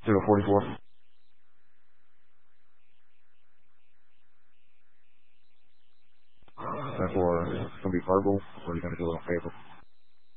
044. 10-4, it's going to be verbal, or are you going to do it on paper?